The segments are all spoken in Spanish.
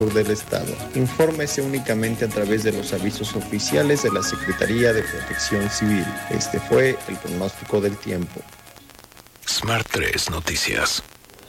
del estado. Infórmese únicamente a través de los avisos oficiales de la Secretaría de Protección Civil. Este fue el pronóstico del tiempo. Smart 3 Noticias.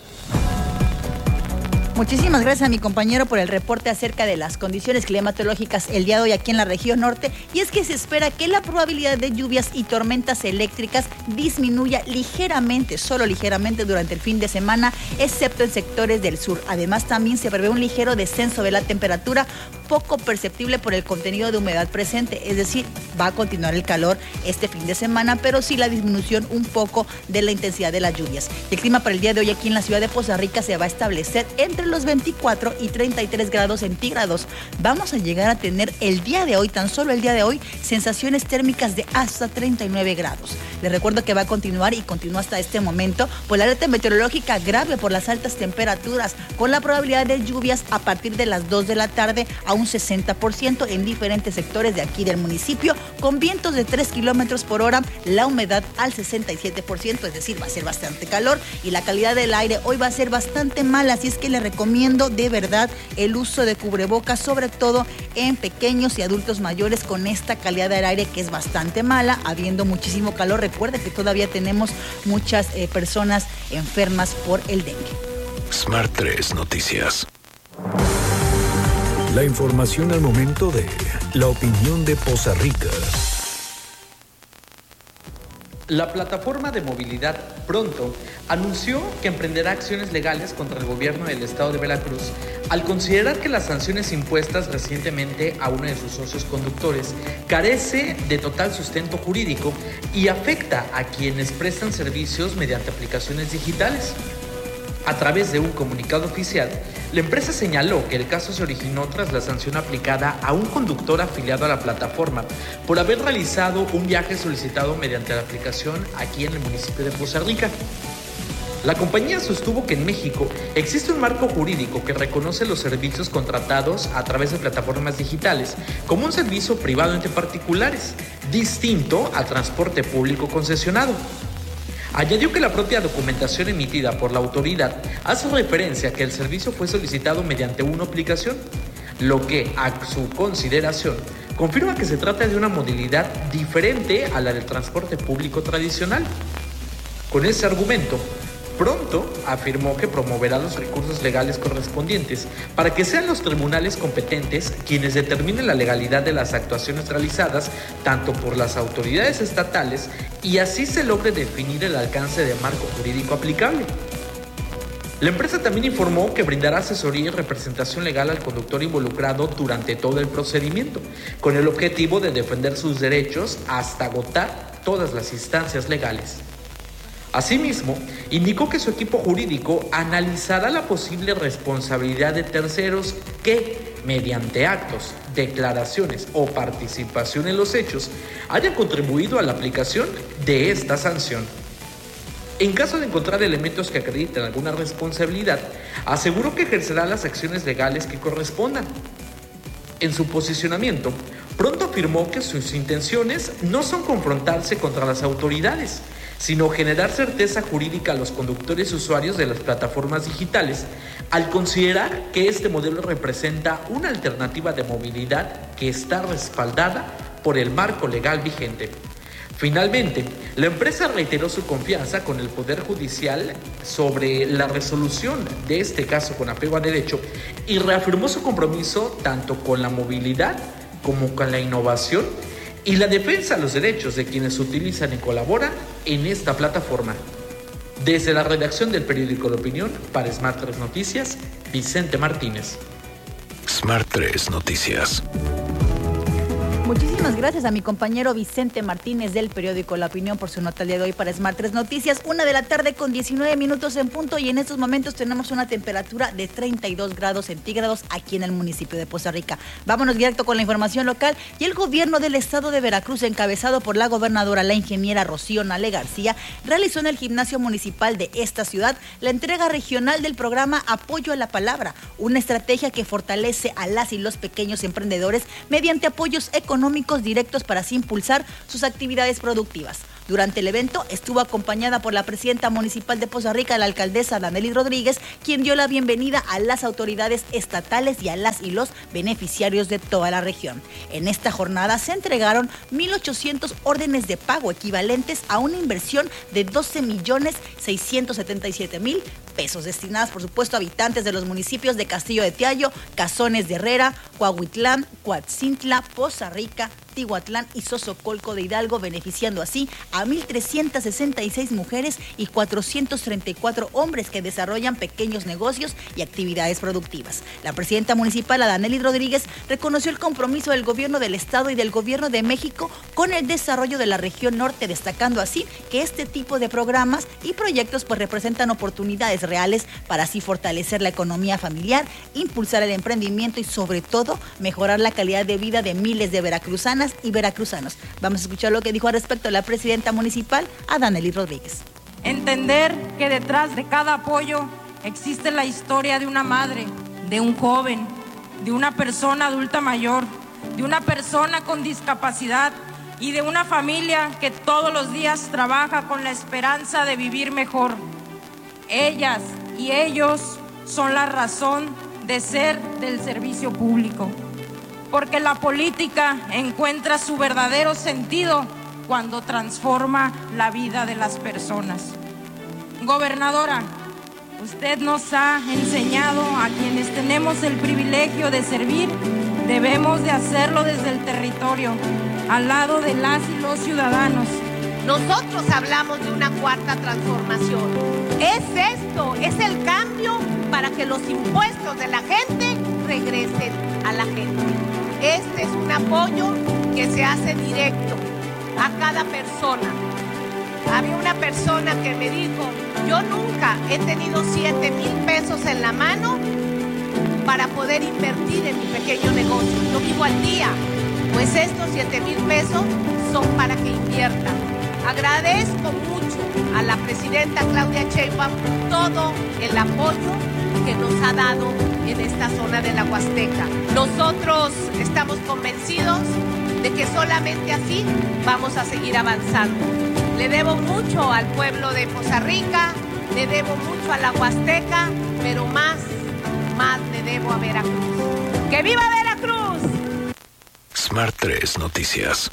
Muchísimas gracias a mi compañero por el reporte acerca de las condiciones climatológicas el día de hoy aquí en la región norte. Y es que se espera que la probabilidad de lluvias y tormentas eléctricas disminuya ligeramente, solo ligeramente durante el fin de semana, excepto en sectores del sur. Además, también se prevé un ligero descenso de la temperatura, poco perceptible por el contenido de humedad presente. Es decir, va a continuar el calor este fin de semana, pero sí la disminución un poco de la intensidad de las lluvias. El clima para el día de hoy aquí en la ciudad de Poza Rica se va a establecer entre los 24 y 33 grados centígrados. Vamos a llegar a tener el día de hoy, tan solo el día de hoy, sensaciones térmicas de hasta 39 grados. Les recuerdo que va a continuar y continúa hasta este momento por la alerta meteorológica grave por las altas temperaturas, con la probabilidad de lluvias a partir de las 2 de la tarde a un 60% en diferentes sectores de aquí del municipio, con vientos de 3 kilómetros por hora, la humedad al 67%, es decir, va a ser bastante calor y la calidad del aire hoy va a ser bastante mala, así es que le recomiendo de verdad el uso de cubrebocas, sobre todo en pequeños y adultos mayores, con esta calidad del aire que es bastante mala, habiendo muchísimo calor. Recuerde que todavía tenemos muchas personas enfermas por el dengue. Smart 3 Noticias. La información al momento de la opinión de Poza Rica. La plataforma de movilidad Pronto anunció que emprenderá acciones legales contra el gobierno del estado de Veracruz al considerar que las sanciones impuestas recientemente a uno de sus socios conductores carece de total sustento jurídico y afecta a quienes prestan servicios mediante aplicaciones digitales. A través de un comunicado oficial, la empresa señaló que el caso se originó tras la sanción aplicada a un conductor afiliado a la plataforma por haber realizado un viaje solicitado mediante la aplicación aquí en el municipio de Poza Rica. La compañía sostuvo que en México existe un marco jurídico que reconoce los servicios contratados a través de plataformas digitales como un servicio privado entre particulares, distinto al transporte público concesionado. Añadió que la propia documentación emitida por la autoridad hace referencia a que el servicio fue solicitado mediante una aplicación, lo que, a su consideración, confirma que se trata de una modalidad diferente a la del transporte público tradicional. Con ese argumento, Pronto afirmó que promoverá los recursos legales correspondientes para que sean los tribunales competentes quienes determinen la legalidad de las actuaciones realizadas tanto por las autoridades estatales y así se logre definir el alcance de marco jurídico aplicable. La empresa también informó que brindará asesoría y representación legal al conductor involucrado durante todo el procedimiento, con el objetivo de defender sus derechos hasta agotar todas las instancias legales. Asimismo, indicó que su equipo jurídico analizará la posible responsabilidad de terceros que, mediante actos, declaraciones o participación en los hechos, hayan contribuido a la aplicación de esta sanción. En caso de encontrar elementos que acrediten alguna responsabilidad, aseguró que ejercerá las acciones legales que correspondan. En su posicionamiento, Pronto afirmó que sus intenciones no son confrontarse contra las autoridades, sino generar certeza jurídica a los conductores y usuarios de las plataformas digitales, al considerar que este modelo representa una alternativa de movilidad que está respaldada por el marco legal vigente. Finalmente, la empresa reiteró su confianza con el Poder Judicial sobre la resolución de este caso con apego a derecho y reafirmó su compromiso tanto con la movilidad como con la innovación y la defensa de los derechos de quienes utilizan y colaboran en esta plataforma. Desde la redacción del periódico La Opinión, para Smart 3 Noticias, Vicente Martínez. Smart 3 Noticias. Muchísimas gracias a mi compañero Vicente Martínez del periódico La Opinión por su nota el día de hoy para Smart 3 Noticias. 1:00 con 19 minutos en punto y en estos momentos tenemos una temperatura de 32 grados centígrados aquí en el municipio de Poza Rica. Vámonos directo con la información local y el gobierno del estado de Veracruz, encabezado por la gobernadora, la ingeniera Rocío Nale García, realizó en el gimnasio municipal de esta ciudad la entrega regional del programa Apoyo a la Palabra, una estrategia que fortalece a las y los pequeños emprendedores mediante apoyos económicos directos para así impulsar sus actividades productivas. Durante el evento estuvo acompañada por la presidenta municipal de Poza Rica, la alcaldesa Danely Rodríguez, quien dio la bienvenida a las autoridades estatales y a las y los beneficiarios de toda la región. En esta jornada se entregaron 1,800 órdenes de pago equivalentes a una inversión de 12,677,000 pesos, destinadas por supuesto a habitantes de los municipios de Castillo de Tiallo, Cazones de Herrera, Coahuitlán, Coatzintla, Poza Rica, Tihuatlán y Sosocolco de Hidalgo, beneficiando así a 1,366 mujeres y 434 hombres que desarrollan pequeños negocios y actividades productivas. La presidenta municipal, Danely Rodríguez, reconoció el compromiso del gobierno del estado y del gobierno de México con el desarrollo de la región norte, destacando así que este tipo de programas y proyectos pues representan oportunidades reales para así fortalecer la economía familiar, impulsar el emprendimiento y sobre todo mejorar la calidad de vida de miles de veracruzanas y veracruzanos. Vamos a escuchar lo que dijo al respecto la presidenta municipal, Danely Rodríguez. Entender que detrás de cada apoyo existe la historia de una madre, de un joven, de una persona adulta mayor, de una persona con discapacidad y de una familia que todos los días trabaja con la esperanza de vivir mejor. Ellas y ellos son la razón de ser del servicio público, porque la política encuentra su verdadero sentido cuando transforma la vida de las personas. Gobernadora, usted nos ha enseñado a quienes tenemos el privilegio de servir, debemos de hacerlo desde el territorio, al lado de las y los ciudadanos. Nosotros hablamos de una cuarta transformación. Es esto, es el cambio para que los impuestos de la gente regresen a la gente. Este es un apoyo que se hace directo a cada persona. Había una persona que me dijo, yo nunca he tenido 7,000 pesos en la mano para poder invertir en mi pequeño negocio. Yo vivo al día, pues estos 7,000 pesos son para que inviertan. Agradezco mucho a la presidenta Claudia Sheinbaum todo el apoyo que nos ha dado en esta zona de la Huasteca. Nosotros estamos convencidos de que solamente así vamos a seguir avanzando. Le debo mucho al pueblo de Poza Rica, le debo mucho a la Huasteca, pero más le debo a Veracruz. ¡Que viva Veracruz! Smart 3 Noticias.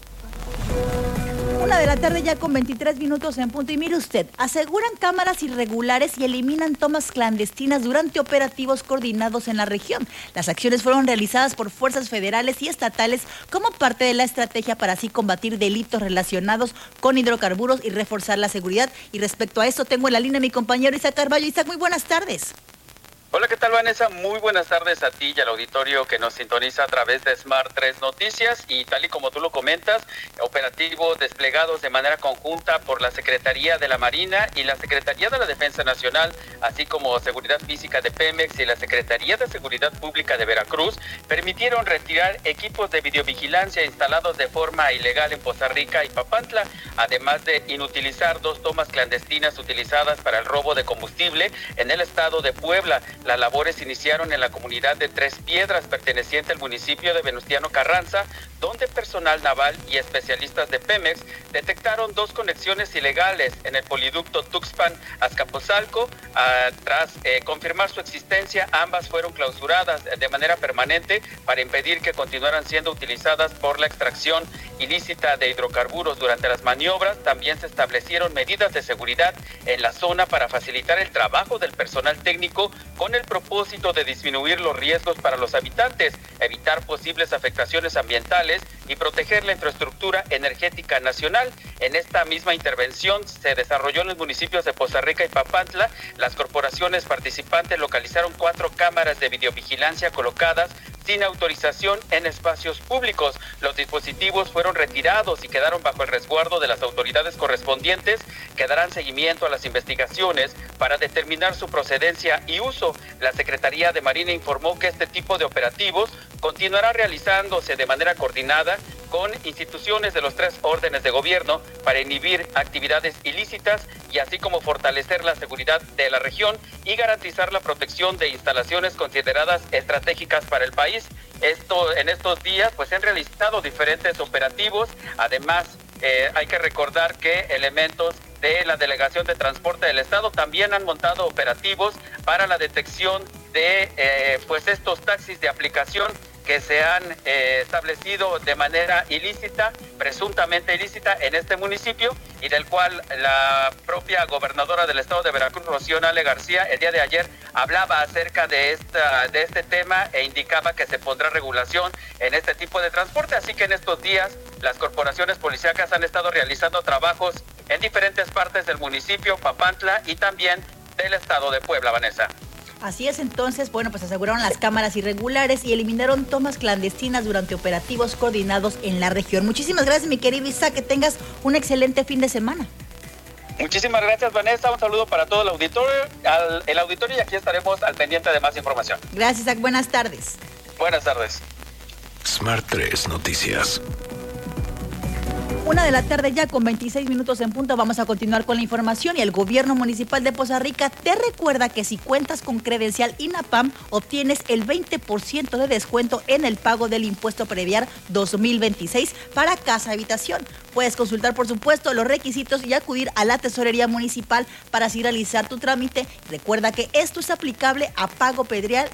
1:00 p.m. ya con 23 minutos en punto. Y mire usted, aseguran cámaras irregulares y eliminan tomas clandestinas durante operativos coordinados en la región. Las acciones fueron realizadas por fuerzas federales y estatales como parte de la estrategia para así combatir delitos relacionados con hidrocarburos y reforzar la seguridad. Y respecto a esto, tengo en la línea a mi compañero Isaac Carballo. Isaac, muy buenas tardes. Hola, ¿qué tal, Vanessa? Muy buenas tardes a ti y al auditorio que nos sintoniza a través de Smart 3 Noticias. Y tal y como tú lo comentas, operativos desplegados de manera conjunta por la Secretaría de la Marina y la Secretaría de la Defensa Nacional, así como Seguridad Física de Pemex y la Secretaría de Seguridad Pública de Veracruz, permitieron retirar equipos de videovigilancia instalados de forma ilegal en Poza Rica y Papantla, además de inutilizar 2 tomas clandestinas utilizadas para el robo de combustible en el estado de Puebla. Las labores iniciaron en la comunidad de Tres Piedras, perteneciente al municipio de Venustiano Carranza, donde personal naval y especialistas de Pemex detectaron 2 conexiones ilegales en el poliducto Tuxpan-Azcapotzalco. Tras confirmar su existencia, ambas fueron clausuradas de manera permanente para impedir que continuaran siendo utilizadas por la extracción ilícita de hidrocarburos. Durante las maniobras también se establecieron medidas de seguridad en la zona para facilitar el trabajo del personal técnico con el propósito de disminuir los riesgos para los habitantes, evitar posibles afectaciones ambientales y proteger la infraestructura energética nacional. En esta misma intervención se desarrolló en los municipios de Poza Rica y Papantla. Las corporaciones participantes localizaron 4 cámaras de videovigilancia colocadas sin autorización en espacios públicos. Los dispositivos fueron retirados y quedaron bajo el resguardo de las autoridades correspondientes, que darán seguimiento a las investigaciones para determinar su procedencia y uso. La Secretaría de Marina informó que este tipo de operativos continuará realizándose de manera coordinada con instituciones de los 3 órdenes de gobierno para inhibir actividades ilícitas y así como fortalecer la seguridad de la región y garantizar la protección de instalaciones consideradas estratégicas para el país. En estos días pues se han realizado diferentes operativos, además hay que recordar que elementos de la Delegación de Transporte del Estado también han montado operativos para la detección de pues estos taxis de aplicación que se han establecido de manera ilícita, presuntamente ilícita en este municipio, y del cual la propia gobernadora del estado de Veracruz, Rocío Nale García, el día de ayer hablaba acerca de este tema e indicaba que se pondrá regulación en este tipo de transporte. Así que en estos días las corporaciones policíacas han estado realizando trabajos en diferentes partes del municipio, Papantla, y también del estado de Puebla, Vanessa. Así es, entonces, bueno, pues aseguraron las cámaras irregulares y eliminaron tomas clandestinas durante operativos coordinados en la región. Muchísimas gracias, mi querido Isaac, que tengas un excelente fin de semana. Muchísimas gracias, Vanessa, un saludo para todo el auditorio y aquí estaremos al pendiente de más información. Gracias, Isaac, buenas tardes. Buenas tardes. Smart 3 Noticias. 1:00 p.m. ya con 26 minutos en punto. Vamos a continuar con la información y el gobierno municipal de Poza Rica te recuerda que si cuentas con credencial INAPAM obtienes el 20% de descuento en el pago del impuesto predial 2026 para casa habitación. Puedes consultar, por supuesto, los requisitos y acudir a la tesorería municipal para así realizar tu trámite. Recuerda que esto es aplicable a pago predial,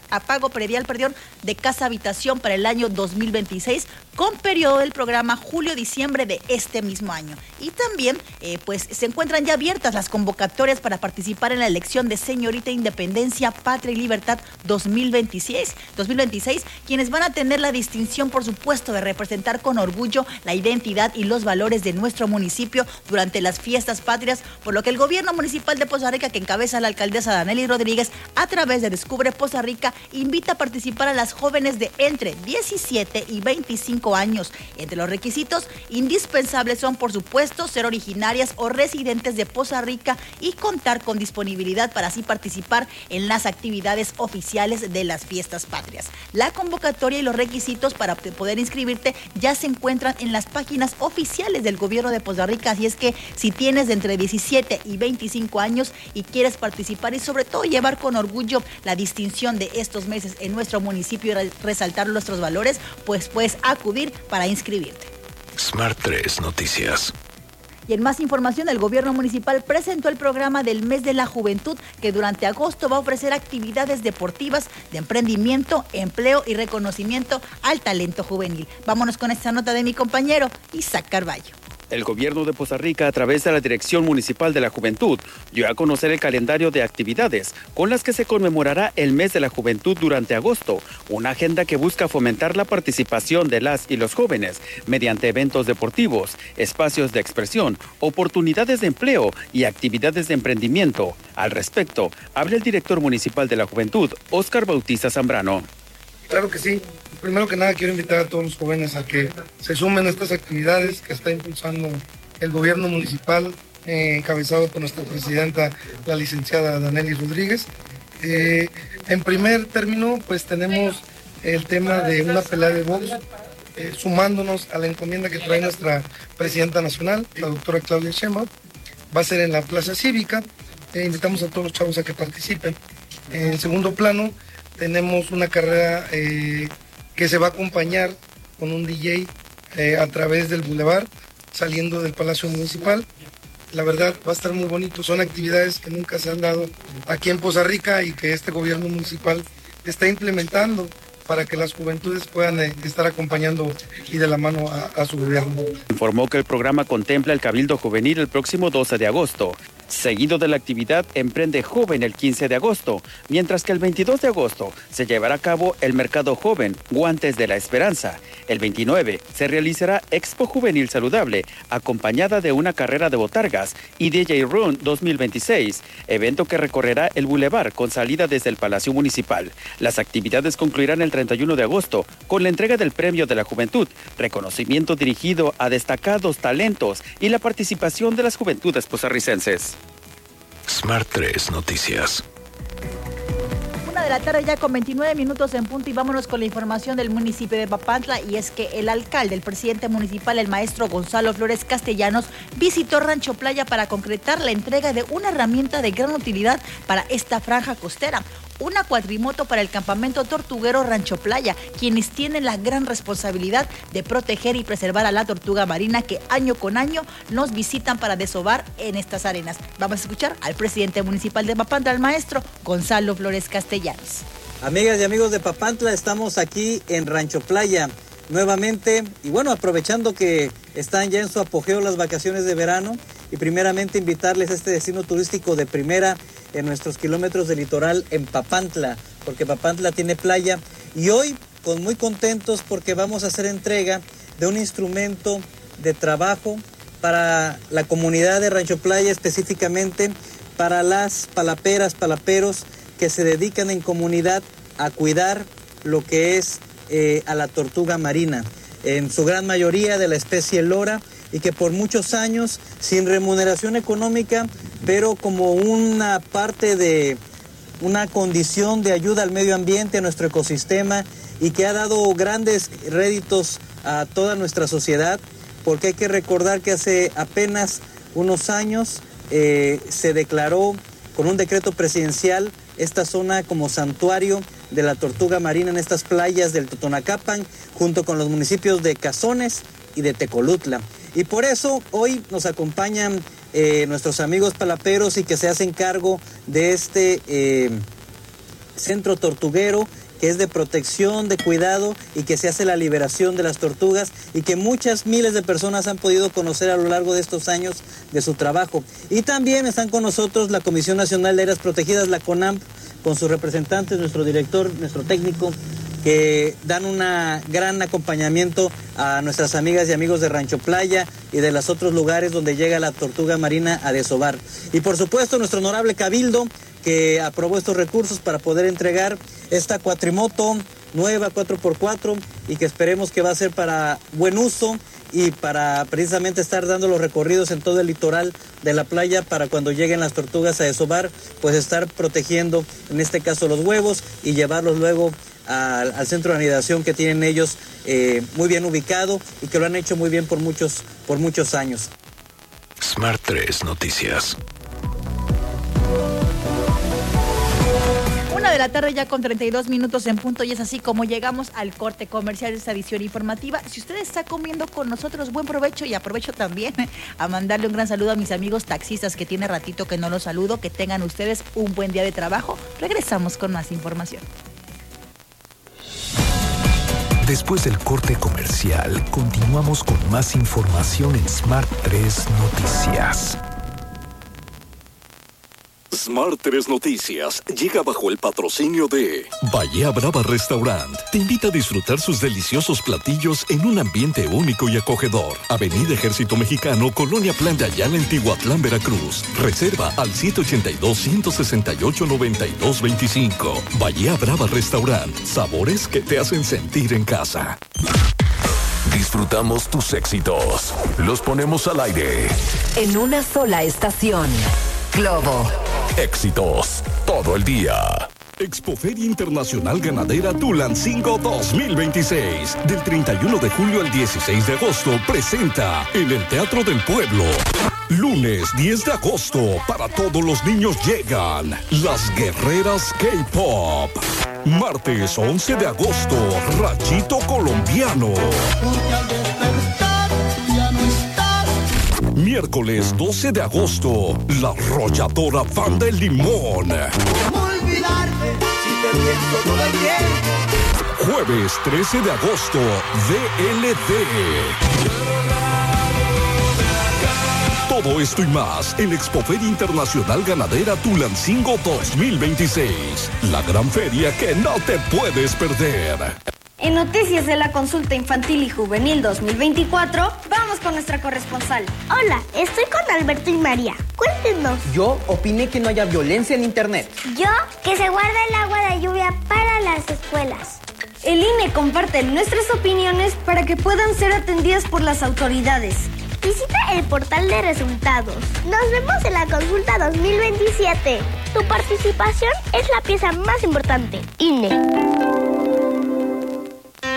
de casa habitación para el año 2026 con periodo del programa julio-diciembre de este mismo año. Y también pues se encuentran ya abiertas las convocatorias para participar en la elección de Señorita Independencia, Patria y Libertad 2026, quienes van a tener la distinción, por supuesto, de representar con orgullo la identidad y los valores de nuestro municipio durante las fiestas patrias, por lo que el gobierno municipal de Poza Rica, que encabeza la alcaldesa Danelis Rodríguez, a través de Descubre Poza Rica, invita a participar a las jóvenes de entre 17 y 25 años. Entre los requisitos indispensables son, por supuesto, ser originarias o residentes de Poza Rica y contar con disponibilidad para así participar en las actividades oficiales de las fiestas patrias. La convocatoria y los requisitos para poder inscribirte ya se encuentran en las páginas oficiales del gobierno de Poza Rica, así es que si tienes de entre 17 y 25 años y quieres participar y sobre todo llevar con orgullo la distinción de estos meses en nuestro municipio y resaltar nuestros valores, pues puedes acudir para inscribirte. Smart 3 Noticias. Y en más información, el gobierno municipal presentó el programa del Mes de la Juventud, que durante agosto va a ofrecer actividades deportivas, de emprendimiento, empleo y reconocimiento al talento juvenil. Vámonos con esta nota de mi compañero Isaac Carballo. El gobierno de Poza Rica, a través de la Dirección Municipal de la Juventud, dio a conocer el calendario de actividades con las que se conmemorará el Mes de la Juventud durante agosto, una agenda que busca fomentar la participación de las y los jóvenes mediante eventos deportivos, espacios de expresión, oportunidades de empleo y actividades de emprendimiento. Al respecto, habla el director municipal de la Juventud, Óscar Bautista Zambrano. Claro que sí. Primero que nada quiero invitar a todos los jóvenes a que se sumen a estas actividades que está impulsando el gobierno municipal, encabezado por nuestra presidenta, la licenciada Danelis Rodríguez. En primer término, pues tenemos el tema de una pelea de box, sumándonos a la encomienda que trae nuestra presidenta nacional, la doctora Claudia Sheinbaum. Va a ser en la Plaza Cívica. Invitamos a todos los chavos a que participen. En segundo plano, tenemos una carrera que se va a acompañar con un DJ a través del bulevar, saliendo del Palacio Municipal. La verdad va a estar muy bonito. Son actividades que nunca se han dado aquí en Poza Rica y que este gobierno municipal está implementando para que las juventudes puedan estar acompañando y de la mano a su gobierno. Informó que el programa contempla el Cabildo Juvenil el próximo 12 de agosto. Seguido de la actividad Emprende Joven el 15 de agosto, mientras que el 22 de agosto se llevará a cabo el Mercado Joven Guantes de la Esperanza. El 29 se realizará Expo Juvenil Saludable, acompañada de una carrera de botargas y DJ Run 2026, evento que recorrerá el bulevar con salida desde el Palacio Municipal. Las actividades concluirán el 31 de agosto con la entrega del Premio de la Juventud, reconocimiento dirigido a destacados talentos y la participación de las juventudes pozarricenses. Smart 3 Noticias. 1:00 p.m. ya con 29 minutos en punto y vámonos con la información del municipio de Papantla, y es que el alcalde, el presidente municipal, el maestro Gonzalo Flores Castellanos, visitó Rancho Playa para concretar la entrega de una herramienta de gran utilidad para esta franja costera. una cuatrimoto para el campamento tortuguero Rancho Playa, quienes tienen la gran responsabilidad de proteger y preservar a la tortuga marina que año con año nos visitan para desovar en estas arenas. Vamos a escuchar al presidente municipal de Papantla, el maestro Gonzalo Flores Castellanos. Amigas y amigos de Papantla, estamos aquí en Rancho Playa nuevamente y bueno, aprovechando que están ya en su apogeo las vacaciones de verano y primeramente invitarles a este destino turístico de primera en nuestros kilómetros de litoral en Papantla, porque Papantla tiene playa y hoy muy contentos porque vamos a hacer entrega de un instrumento de trabajo para la comunidad de Rancho Playa, específicamente para las palaperas, palaperos que se dedican en comunidad a cuidar lo que es a la tortuga marina, en su gran mayoría de la especie lora, y que por muchos años, sin remuneración económica, pero como una parte de una condición de ayuda al medio ambiente, a nuestro ecosistema, y que ha dado grandes réditos a toda nuestra sociedad, porque hay que recordar que hace apenas unos años se declaró con un decreto presidencial esta zona como santuario de la tortuga marina en estas playas del Totonacapan, junto con los municipios de Cazones y de Tecolutla. Y por eso hoy nos acompañan nuestros amigos palaperos y que se hacen cargo de este centro tortuguero, que es de protección, de cuidado, y que se hace la liberación de las tortugas y que muchas miles de personas han podido conocer a lo largo de estos años de su trabajo. Y también están con nosotros la Comisión Nacional de Áreas Protegidas, la CONAMP, con sus representantes, nuestro director, nuestro técnico, que dan un gran acompañamiento a nuestras amigas y amigos de Rancho Playa y de los otros lugares donde llega la tortuga marina a desovar. Y por supuesto nuestro honorable Cabildo, que aprobó estos recursos para poder entregar esta cuatrimoto nueva 4x4 y que esperemos que va a ser para buen uso y para precisamente estar dando los recorridos en todo el litoral de la playa para cuando lleguen las tortugas a desovar, pues estar protegiendo en este caso los huevos y llevarlos luego al centro de anidación que tienen ellos muy bien ubicado y que lo han hecho muy bien por muchos años. Smart 3 Noticias. 1 de la tarde ya con 32 minutos en punto y es así como llegamos al corte comercial de esta edición informativa. Si usted está comiendo con nosotros, buen provecho, y aprovecho también a mandarle un gran saludo a mis amigos taxistas que tiene ratito que no los saludo. Que tengan ustedes un buen día de trabajo. Regresamos con más información. Después del corte comercial, continuamos con más información en Smart 3 Noticias. Smart 3 Noticias llega bajo el patrocinio de Bahía Brava Restaurant. Te invita a disfrutar sus deliciosos platillos en un ambiente único y acogedor. Avenida Ejército Mexicano, Colonia Plan de Ayala, en Tihuatlán, Veracruz. Reserva al 782-168-9225. Bahía Brava Restaurant. Sabores que te hacen sentir en casa. Disfrutamos tus éxitos. Los ponemos al aire. En una sola estación. Globo. Éxitos todo el día. Expoferia Internacional Ganadera Tulancingo 2026. Del 31 de julio al 16 de agosto presenta en el Teatro del Pueblo. Lunes 10 de agosto, para todos los niños llegan Las Guerreras K-Pop. Martes 11 de agosto, Rachito Colombiano. Miércoles 12 de agosto, La Arrolladora Banda El Limón. ¿Cómo olvidarte si te pienso todo el tiempo? Jueves 13 de agosto, DLD. Todo esto y más en Expoferia Internacional Ganadera Tulancingo 2026. La gran feria que no te puedes perder. En Noticias de la Consulta Infantil y Juvenil 2024, vamos con nuestra corresponsal. Hola, estoy con Alberto y María. Cuéntenos. Yo opiné que no haya violencia en Internet. Yo, que se guarda el agua de lluvia para las escuelas. El INE comparte nuestras opiniones para que puedan ser atendidas por las autoridades. Visita el portal de resultados. Nos vemos en la consulta 2027. Tu participación es la pieza más importante. INE.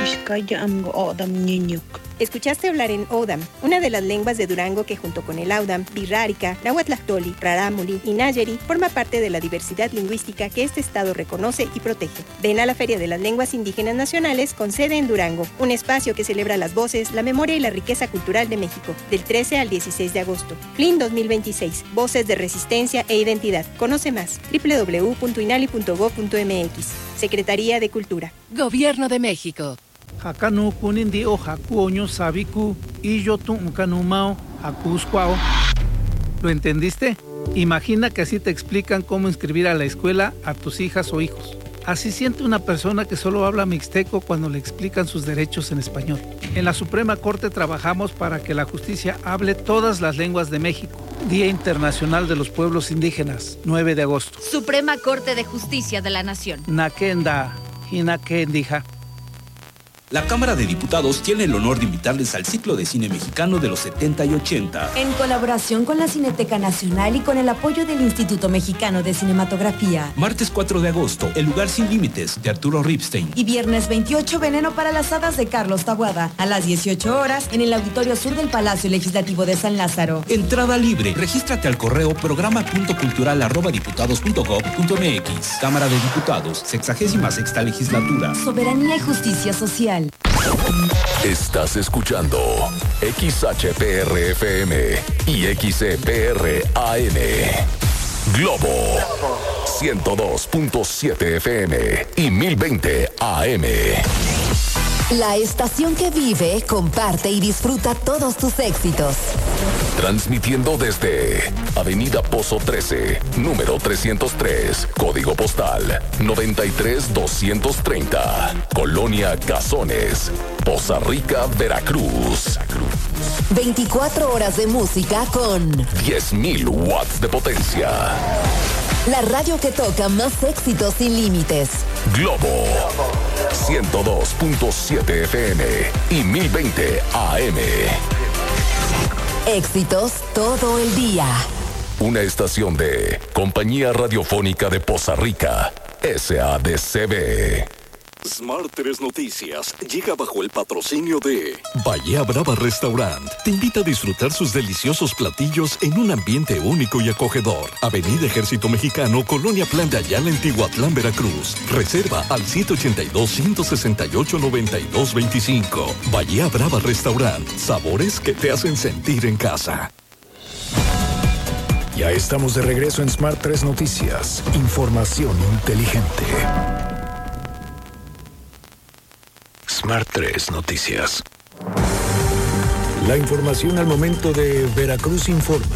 Escuchaste hablar en Odam, una de las lenguas de Durango que junto con el Audam, Birrárica, Nahuatlactoli, Rarámuri y Nayeri forma parte de la diversidad lingüística que este estado reconoce y protege. Ven a la Feria de las Lenguas Indígenas Nacionales con sede en Durango, un espacio que celebra las voces, la memoria y la riqueza cultural de México, del 13 al 16 de agosto. FLIN 2026, Voces de Resistencia e Identidad. Conoce más, www.inali.gov.mx. Secretaría de Cultura. Gobierno de México. Hakanu kunindi o hakuoño sabiku y yo tu unkanumao hakuskwao. ¿Lo entendiste? Imagina que así te explican cómo inscribir a la escuela a tus hijas o hijos. Así siente una persona que solo habla mixteco cuando le explican sus derechos en español. En la Suprema Corte trabajamos para que la justicia hable todas las lenguas de México. Día Internacional de los Pueblos Indígenas, 9 de agosto. Suprema Corte de Justicia de la Nación. Nakenda, hinakendija. La Cámara de Diputados tiene el honor de invitarles al ciclo de cine mexicano de los 70 y 80. En colaboración con la Cineteca Nacional y con el apoyo del Instituto Mexicano de Cinematografía. Martes 4 de agosto, El Lugar Sin Límites, de Arturo Ripstein. Y viernes 28, Veneno para las Hadas, de Carlos Taboada, a las 18 horas, en el Auditorio Sur del Palacio Legislativo de San Lázaro. Entrada libre. Regístrate al correo programa.cultural@diputados.gov.mx. Cámara de Diputados, 66ª Legislatura. Soberanía y justicia social. Estás escuchando XHPR-FM y XCPR-AM. Globo 102.7 FM y 1020 AM. La estación que vive, comparte y disfruta todos tus éxitos. Transmitiendo desde Avenida Pozo 13, número 303, código postal 93230, Colonia Cazones, Poza Rica, Veracruz. 24 horas de música con 10.000 watts de potencia. La radio que toca más éxitos sin límites. Globo 102.7 FM y 1020 AM. Éxitos todo el día. Una estación de Compañía Radiofónica de Poza Rica, SADCB. Smart 3 Noticias llega bajo el patrocinio de Bahía Brava Restaurant. Te invita a disfrutar sus deliciosos platillos en un ambiente único y acogedor. Avenida Ejército Mexicano, Colonia Plan de Ayala, en Tihuatlán, Veracruz. Reserva al 782-168-9225. Bahía Brava Restaurant. Sabores que te hacen sentir en casa. Ya estamos de regreso en Smart 3 Noticias. Información inteligente. Smart 3 Noticias. La información al momento de Veracruz Informa.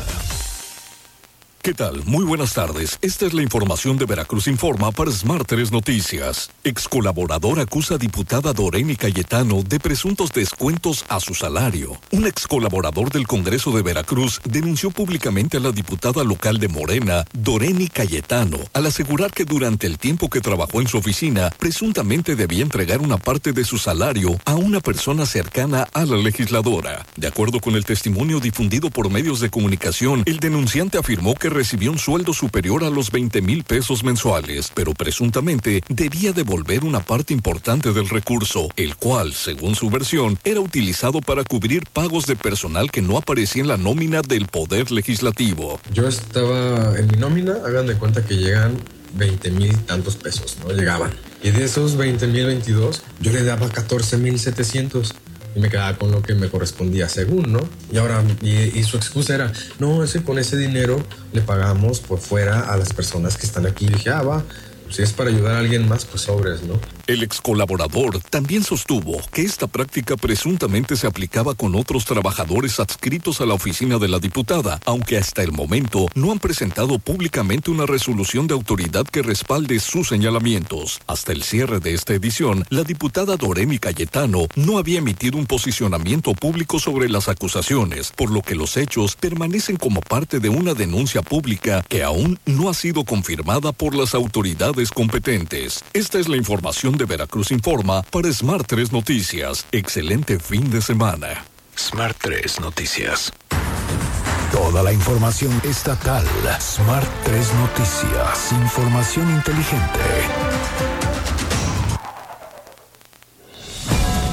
¿Qué tal? Muy buenas tardes. Esta es la información de Veracruz Informa para Smart 3 Noticias. Ex colaborador acusa a diputada Doreni Cayetano de presuntos descuentos a su salario. Un ex colaborador del Congreso de Veracruz denunció públicamente a la diputada local de Morena, Doreni Cayetano, al asegurar que durante el tiempo que trabajó en su oficina, presuntamente debía entregar una parte de su salario a una persona cercana a la legisladora. De acuerdo con el testimonio difundido por medios de comunicación, el denunciante afirmó que recibió un sueldo superior a los 20,000 pesos mensuales, pero presuntamente debía devolver una parte importante del recurso, el cual, según su versión, era utilizado para cubrir pagos de personal que no aparecía en la nómina del Poder Legislativo. Yo estaba en mi nómina, hagan de cuenta que llegan 20,000 tantos pesos, ¿no? Llegaban. Y de esos 20,022, yo le daba 14,700. Y me quedaba con lo que me correspondía según, ¿no? Y ahora, y su excusa era, no, es que con ese dinero le pagamos por fuera a las personas que están aquí. Y dije, va, si es para ayudar a alguien más, pues sobres, ¿no? El ex colaborador también sostuvo que esta práctica presuntamente se aplicaba con otros trabajadores adscritos a la oficina de la diputada, aunque hasta el momento no han presentado públicamente una resolución de autoridad que respalde sus señalamientos. Hasta el cierre de esta edición, la diputada Doreni Cayetano no había emitido un posicionamiento público sobre las acusaciones, por lo que los hechos permanecen como parte de una denuncia pública que aún no ha sido confirmada por las autoridades competentes. Esta es la información de Veracruz Informa para Smart 3 Noticias. Excelente fin de semana. Smart 3 Noticias. Toda la información estatal. Smart 3 Noticias. Información inteligente.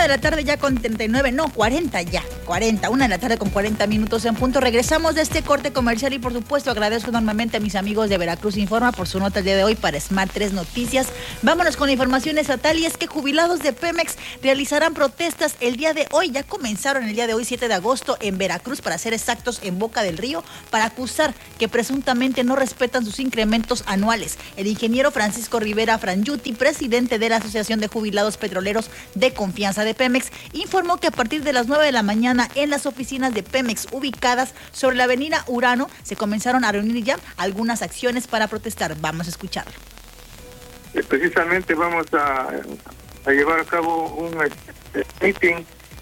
de la tarde ya con 40 ya. 1 de la tarde con 40 minutos en punto. Regresamos de este corte comercial y por supuesto agradezco enormemente a mis amigos de Veracruz Informa por su nota el día de hoy para Smart 3 Noticias. Vámonos con la información estatal y es que jubilados de Pemex realizarán protestas el día de hoy. Ya comenzaron el día de hoy, 7 de agosto, en Veracruz, para ser exactos, en Boca del Río, para acusar que presuntamente no respetan sus incrementos anuales. El ingeniero Francisco Rivera Frangiuti, presidente de la Asociación de Jubilados Petroleros de Confianza de Pemex, informó que a partir de las 9 de la mañana en las oficinas de Pemex ubicadas sobre la avenida Urano se comenzaron a reunir ya algunas acciones para protestar. Vamos a escucharlo. Precisamente vamos a llevar a cabo un meeting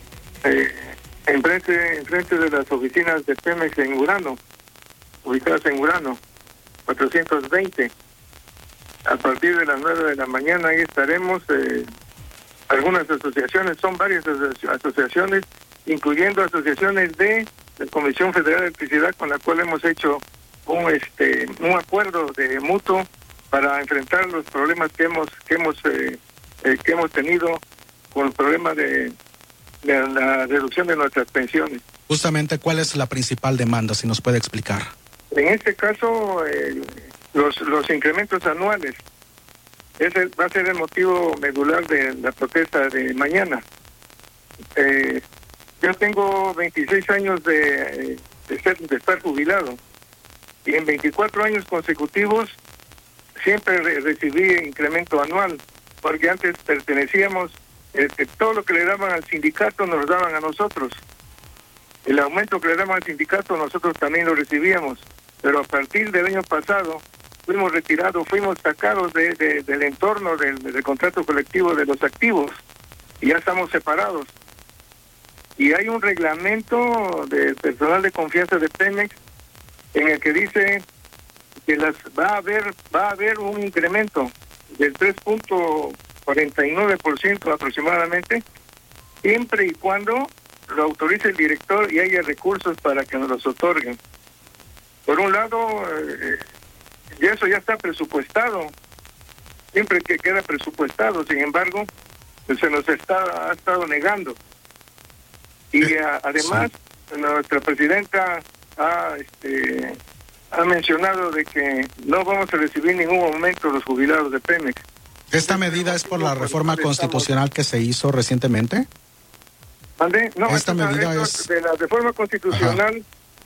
enfrente de las oficinas de Pemex en Urano, ubicadas en Urano, 420. A partir de las 9 de la mañana ahí estaremos. Algunas asociaciones, son varias asociaciones, incluyendo asociaciones de la Comisión Federal de Electricidad, con la cual hemos hecho un acuerdo de mutuo para enfrentar los problemas que hemos tenido con el problema de la reducción de nuestras pensiones. Justamente, ¿cuál es la principal demanda, si nos puede explicar? En este caso, los incrementos anuales. Ese va a ser el motivo medular de la protesta de mañana. Yo tengo 26 años de estar jubilado y en 24 años consecutivos siempre recibí incremento anual, porque antes pertenecíamos, todo lo que le daban al sindicato nos lo daban a nosotros. El aumento que le daban al sindicato nosotros también lo recibíamos, pero a partir del año pasado fuimos retirados, fuimos sacados del entorno del contrato colectivo de los activos y ya estamos separados. Y hay un reglamento de personal de confianza de Pemex en el que dice que va a haber un incremento del 3.49% aproximadamente, siempre y cuando lo autorice el director y haya recursos para que nos los otorguen. Por un lado, y eso ya está presupuestado, siempre que queda presupuestado, sin embargo, se nos ha estado negando. Y además, nuestra presidenta ha mencionado de que no vamos a recibir en ningún momento los jubilados de Pemex. ¿Esta medida es por la reforma constitucional que se hizo recientemente? ¿Mande? No, esta medida es de la reforma constitucional.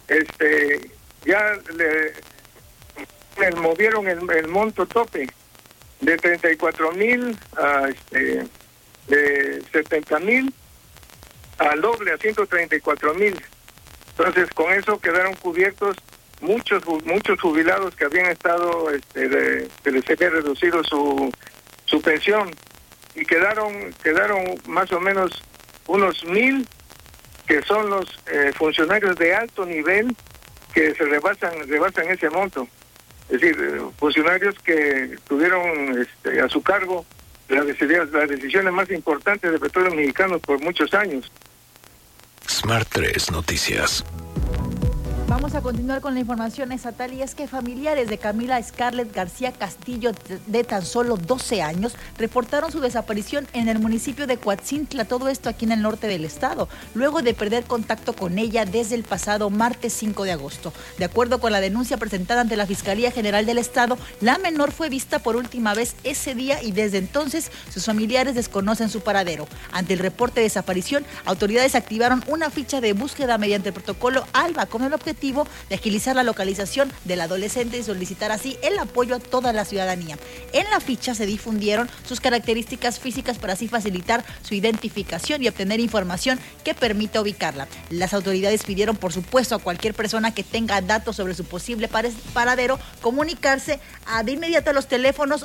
Ya le movieron el monto tope de 34,000 a de 70,000 al doble, a 134,000. Entonces con eso quedaron cubiertos muchos jubilados que habían estado que les había reducido su pensión, y quedaron más o menos unos 1,000 que son los funcionarios de alto nivel que se rebasan ese monto. Es decir, funcionarios que tuvieron a su cargo las decisiones más importantes de Petróleos Mexicanos por muchos años. Smart 3 Noticias. Vamos a continuar con la información estatal y es que familiares de Camila Scarlett García Castillo, de tan solo 12 años, reportaron su desaparición en el municipio de Coatzintla, todo esto aquí en el norte del estado, luego de perder contacto con ella desde el pasado martes 5 de agosto. De acuerdo con la denuncia presentada ante la Fiscalía General del Estado, la menor fue vista por última vez ese día y desde entonces sus familiares desconocen su paradero. Ante el reporte de desaparición, autoridades activaron una ficha de búsqueda mediante el protocolo ALBA con el objetivo de agilizar la localización del adolescente y solicitar así el apoyo a toda la ciudadanía. En la ficha se difundieron sus características físicas para así facilitar su identificación y obtener información que permita ubicarla. Las autoridades pidieron, por supuesto, a cualquier persona que tenga datos sobre su posible paradero comunicarse de inmediato a los teléfonos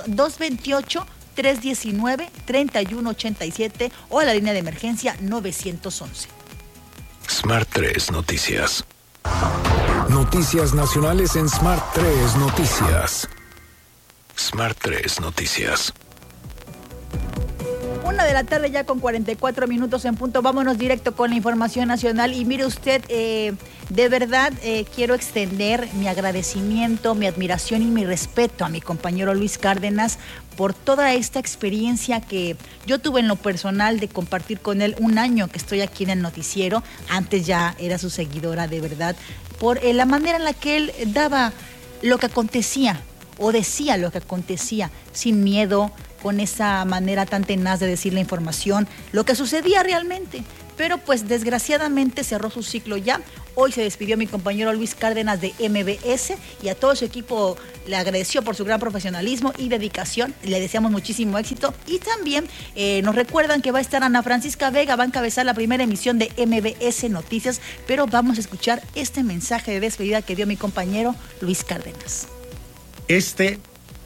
228-319-3187 o a la línea de emergencia 911. Smart 3 Noticias. Noticias nacionales en Smart 3 Noticias. Smart 3 Noticias. 1:00 ya con 44 minutos en punto. Vámonos directo con la información nacional. Y mire usted, de verdad quiero extender mi agradecimiento, mi admiración y mi respeto a mi compañero Luis Cárdenas por toda esta experiencia que yo tuve en lo personal de compartir con él un año que estoy aquí en el noticiero. Antes ya era su seguidora, de verdad, por la manera en la que él daba lo que acontecía o decía lo que acontecía sin miedo, con esa manera tan tenaz de decir la información, lo que sucedía realmente. Pero pues desgraciadamente cerró su ciclo ya. Hoy se despidió mi compañero Luis Cárdenas de MBS y a todo su equipo le agradeció por su gran profesionalismo y dedicación. Le deseamos muchísimo éxito. Y también nos recuerdan que va a estar Ana Francisca Vega, va a encabezar la primera emisión de MBS Noticias. Pero vamos a escuchar este mensaje de despedida que dio mi compañero Luis Cárdenas. Este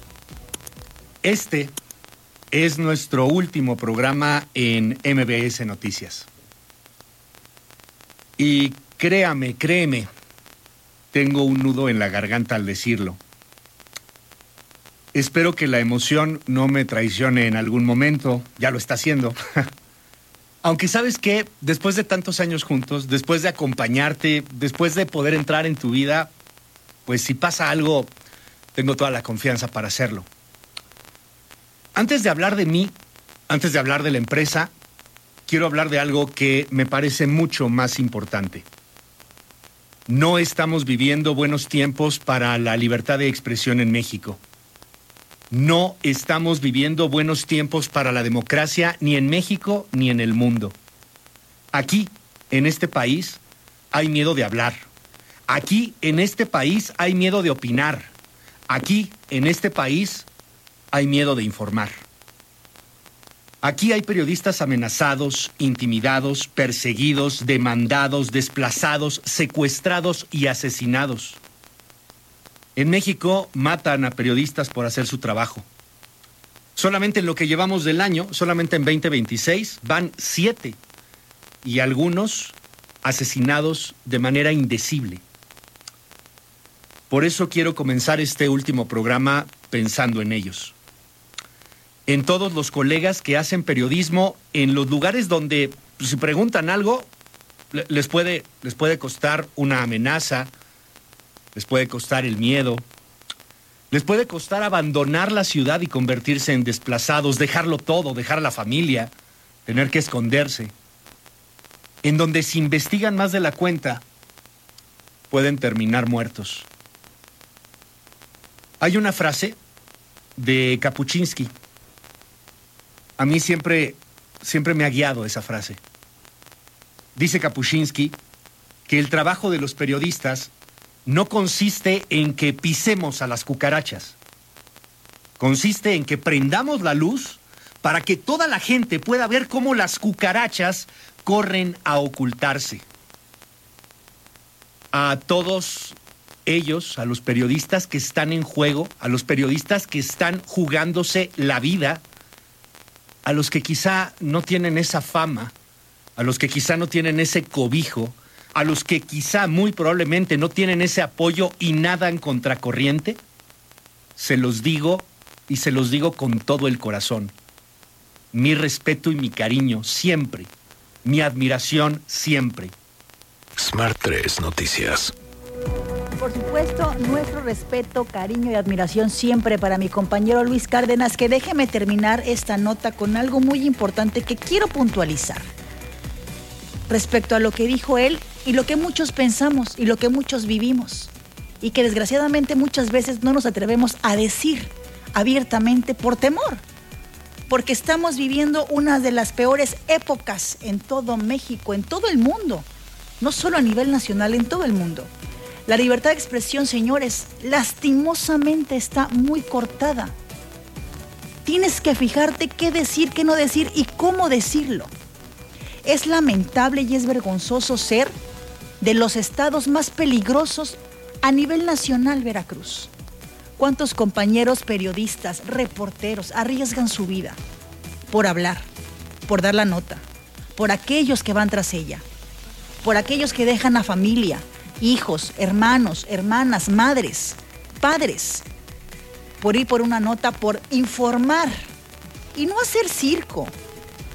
es nuestro último programa en MBS Noticias. Y créame, tengo un nudo en la garganta al decirlo. Espero que la emoción no me traicione en algún momento, ya lo está haciendo. Aunque sabes que después de tantos años juntos, después de acompañarte, después de poder entrar en tu vida, pues si pasa algo, tengo toda la confianza para hacerlo. Antes de hablar de mí, antes de hablar de la empresa, quiero hablar de algo que me parece mucho más importante. No estamos viviendo buenos tiempos para la libertad de expresión en México. No estamos viviendo buenos tiempos para la democracia ni en México ni en el mundo. Aquí, en este país, hay miedo de hablar. Aquí, en este país, hay miedo de opinar. Aquí, en este país, hay miedo de informar. Aquí hay periodistas amenazados, intimidados, perseguidos, demandados, desplazados, secuestrados y asesinados. En México matan a periodistas por hacer su trabajo. Solamente en lo que llevamos del año, solamente en 2026, van 7. Y algunos asesinados de manera indecible. Por eso quiero comenzar este último programa pensando en ellos. En todos los colegas que hacen periodismo en los lugares donde si preguntan algo les puede costar una amenaza, les puede costar el miedo, les puede costar abandonar la ciudad y convertirse en desplazados, dejarlo todo, dejar a la familia, tener que esconderse. En donde si investigan más de la cuenta, pueden terminar muertos. Hay una frase de Kapuscinski. A mí siempre me ha guiado esa frase. Dice Kapuscinski que el trabajo de los periodistas no consiste en que pisemos a las cucarachas. Consiste en que prendamos la luz para que toda la gente pueda ver cómo las cucarachas corren a ocultarse. A todos ellos, a los periodistas que están en juego, a los periodistas que están jugándose la vida, a los que quizá no tienen esa fama, a los que quizá no tienen ese cobijo, a los que quizá muy probablemente no tienen ese apoyo y nadan contracorriente, se los digo y se los digo con todo el corazón. Mi respeto y mi cariño siempre, mi admiración siempre. Smart 3 Noticias. Por supuesto, nuestro respeto, cariño y admiración siempre para mi compañero Luis Cárdenas, que déjeme terminar esta nota con algo muy importante que quiero puntualizar. Respecto a lo que dijo él y lo que muchos pensamos y lo que muchos vivimos. Y que desgraciadamente muchas veces no nos atrevemos a decir abiertamente por temor. Porque estamos viviendo una de las peores épocas en todo México, en todo el mundo. No solo a nivel nacional, en todo el mundo. La libertad de expresión, señores, lastimosamente está muy cortada. Tienes que fijarte qué decir, qué no decir y cómo decirlo. Es lamentable y es vergonzoso ser de los estados más peligrosos a nivel nacional, Veracruz. ¿Cuántos compañeros periodistas, reporteros arriesgan su vida por hablar, por dar la nota, por aquellos que van tras ella, por aquellos que dejan a familia, hijos, hermanos, hermanas, madres, padres, por ir por una nota, por informar y no hacer circo,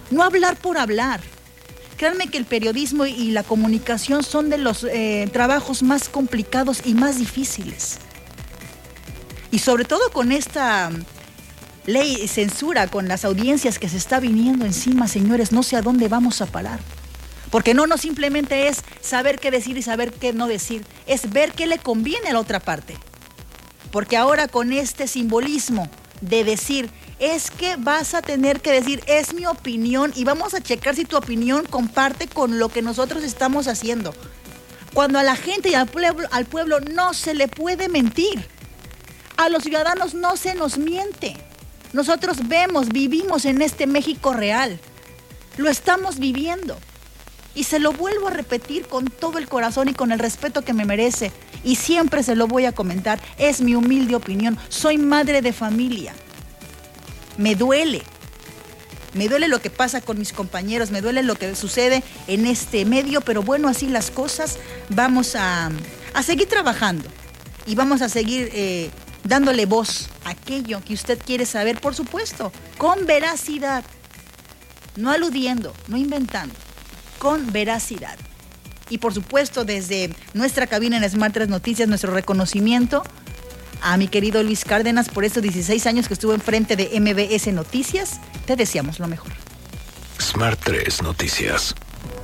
No hablar por hablar. Créanme que el periodismo y la comunicación son de los trabajos más complicados y más difíciles. Y sobre todo con esta ley y censura, con las audiencias que se está viniendo encima, señores, no sé a dónde vamos a parar. Porque no simplemente es saber qué decir y saber qué no decir, es ver qué le conviene a la otra parte. Porque ahora con este simbolismo de decir, es que vas a tener que decir, es mi opinión, y vamos a checar si tu opinión comparte con lo que nosotros estamos haciendo. Cuando a la gente y al pueblo no se le puede mentir. A los ciudadanos no se nos miente. Nosotros vivimos en este México real. Lo estamos viviendo. Y se lo vuelvo a repetir con todo el corazón y con el respeto que me merece. Y siempre se lo voy a comentar. Es mi humilde opinión. Soy madre de familia. Me duele. Me duele lo que pasa con mis compañeros. Me duele lo que sucede en este medio. Pero bueno, así las cosas. Vamos a seguir trabajando. Y vamos a seguir dándole voz a aquello que usted quiere saber, por supuesto. Con veracidad. No aludiendo, no inventando. Con veracidad. Y por supuesto, desde nuestra cabina en Smart 3 Noticias, nuestro reconocimiento a mi querido Luis Cárdenas por estos 16 años que estuvo enfrente de MBS Noticias. Te deseamos lo mejor. Smart 3 Noticias.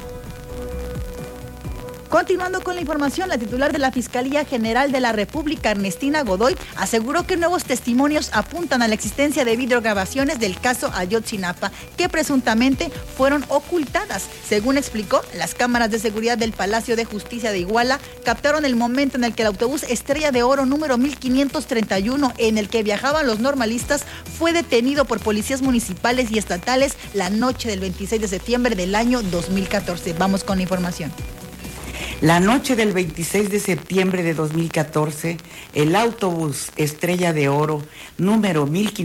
Continuando con la información, la titular de la Fiscalía General de la República, Ernestina Godoy, aseguró que nuevos testimonios apuntan a la existencia de videograbaciones del caso Ayotzinapa que presuntamente fueron ocultadas. Según explicó, las cámaras de seguridad del Palacio de Justicia de Iguala captaron el momento en el que el autobús Estrella de Oro número 1531, en el que viajaban los normalistas, fue detenido por policías municipales y estatales la noche del 26 de septiembre del año 2014. Vamos con la información. La noche del 26 de septiembre de 2014, el autobús Estrella de Oro número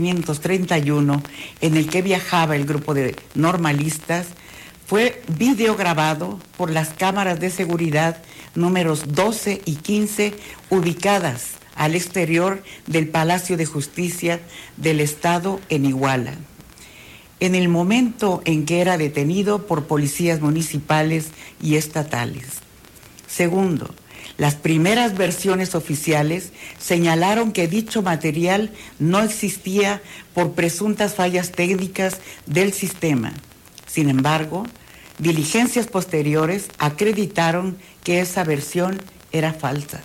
1531, en el que viajaba el grupo de normalistas, fue videograbado por las cámaras de seguridad números 12 y 15 ubicadas al exterior del Palacio de Justicia del Estado en Iguala. En el momento en que era detenido por policías municipales y estatales. Segundo, las primeras versiones oficiales señalaron que dicho material no existía por presuntas fallas técnicas del sistema. Sin embargo, diligencias posteriores acreditaron que esa versión era falsa.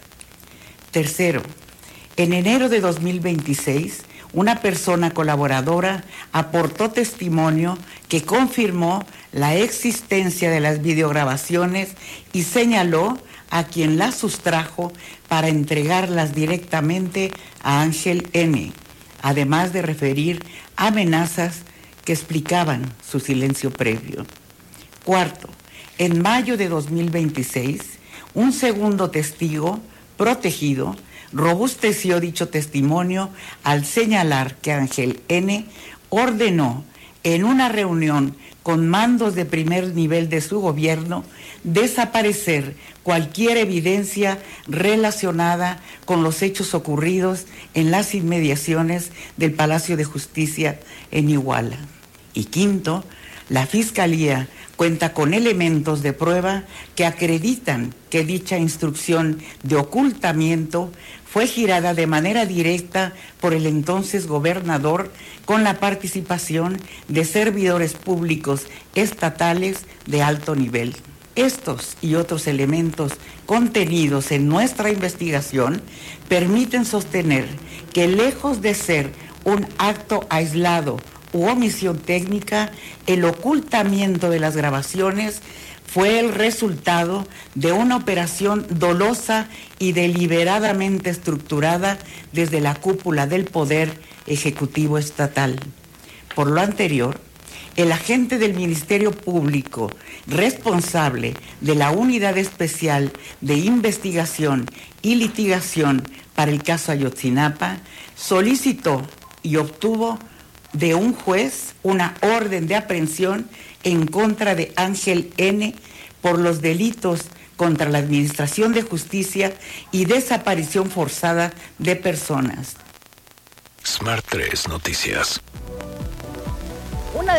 Tercero, en enero de 2026, una persona colaboradora aportó testimonio que confirmó la existencia de las videograbaciones y señaló a quien las sustrajo para entregarlas directamente a Ángel N., además de referir amenazas que explicaban su silencio previo. Cuarto, en mayo de 2026, un segundo testigo protegido robusteció dicho testimonio al señalar que Ángel N. ordenó en una reunión con mandos de primer nivel de su gobierno desaparecer cualquier evidencia relacionada con los hechos ocurridos en las inmediaciones del Palacio de Justicia en Iguala. Y quinto, la Fiscalía cuenta con elementos de prueba que acreditan que dicha instrucción de ocultamiento fue girada de manera directa por el entonces gobernador con la participación de servidores públicos estatales de alto nivel. Estos y otros elementos contenidos en nuestra investigación permiten sostener que lejos de ser un acto aislado u omisión técnica, el ocultamiento de las grabaciones fue el resultado de una operación dolosa y deliberadamente estructurada desde la cúpula del Poder Ejecutivo Estatal. Por lo anterior, el agente del Ministerio Público responsable de la Unidad Especial de Investigación y Litigación para el caso Ayotzinapa solicitó y obtuvo de un juez una orden de aprehensión en contra de Ángel N. por los delitos contra la Administración de Justicia y desaparición forzada de personas. Smart 3 Noticias. Una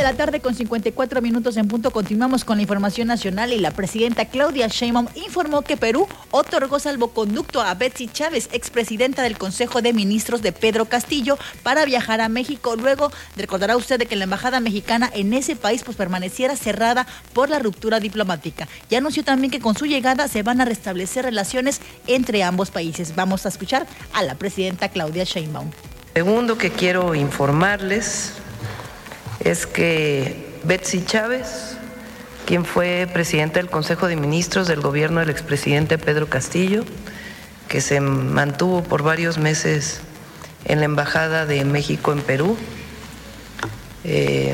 de la tarde con 54 minutos en punto. Continuamos con la información nacional y la presidenta Claudia Sheinbaum informó que Perú otorgó salvoconducto a Betsy Chávez, expresidenta del Consejo de Ministros de Pedro Castillo, para viajar a México. Luego, recordará usted de que la embajada mexicana en ese país pues permaneciera cerrada por la ruptura diplomática. Ya anunció también que con su llegada se van a restablecer relaciones entre ambos países. Vamos a escuchar a la presidenta Claudia Sheinbaum. Segundo que quiero informarles es que Betsy Chávez, quien fue presidenta del Consejo de Ministros del gobierno del expresidente Pedro Castillo, que se mantuvo por varios meses en la Embajada de México en Perú, que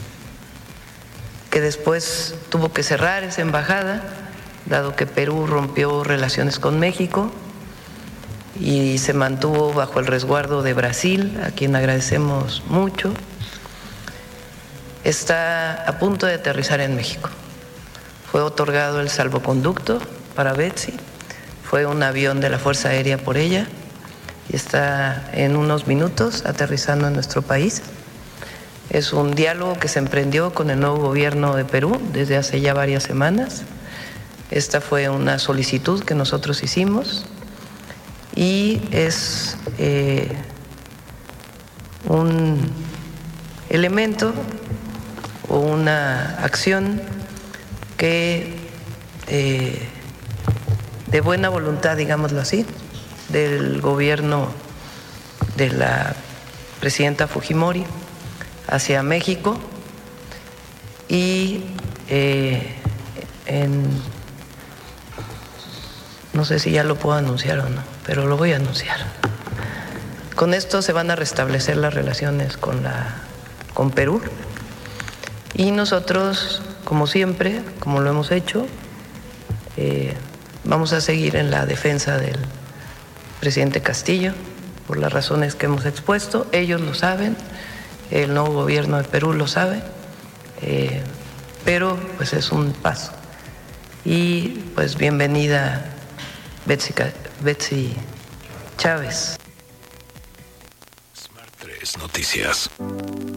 después tuvo que cerrar esa embajada, dado que Perú rompió relaciones con México y se mantuvo bajo el resguardo de Brasil, a quien agradecemos mucho. Está a punto de aterrizar en México. Fue otorgado el salvoconducto para Betsy, fue un avión de la Fuerza Aérea por ella y está en unos minutos aterrizando en nuestro país. Es un diálogo que se emprendió con el nuevo gobierno de Perú desde hace ya varias semanas. Esta fue una solicitud que nosotros hicimos y es un elemento o una acción que de buena voluntad, digámoslo así, del gobierno de la presidenta Fujimori hacia México y no sé si ya lo puedo anunciar o no, pero lo voy a anunciar. Con esto se van a restablecer las relaciones con Perú. Y nosotros, como siempre, como lo hemos hecho, vamos a seguir en la defensa del presidente Castillo por las razones que hemos expuesto. Ellos lo saben, el nuevo gobierno de Perú lo sabe, pero pues es un paso. Y pues bienvenida Betsy Chávez. Smart 3 Noticias.